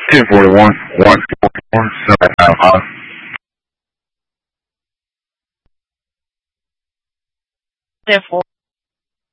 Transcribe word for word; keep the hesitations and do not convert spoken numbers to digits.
ten forty-one, one forty-four, seven nine five. ten four.